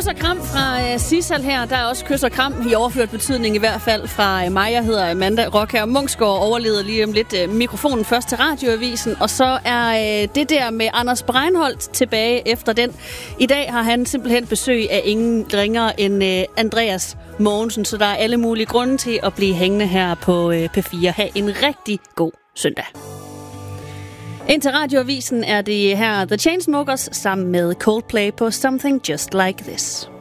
og kram fra Sissal her. Der er også kys og kram i overført betydning i hvert fald fra mig. Jeg hedder Amanda Rockher Munksgaard, overleder lige om lidt mikrofonen først til Radioavisen. Og så er det der med Anders Breinholt tilbage efter den. I dag har han simpelthen besøg af ingen ringere end Andreas Mogensen. Så der er alle mulige grunde til at blive hængende her på P4. Ha' en rigtig god søndag. Indtil Radioavisen er det her The Chainsmokers sammen med Coldplay på Something Just Like This.